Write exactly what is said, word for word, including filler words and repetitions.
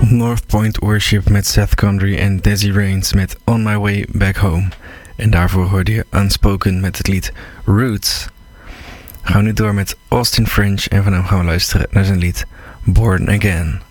North Point Worship met Seth Condry en Desi Raines met On My Way Back Home. En daarvoor hoorde je Unspoken met het lied Roots. We gaan nu door met Austin French en van hem gaan we luisteren naar zijn lied Born Again.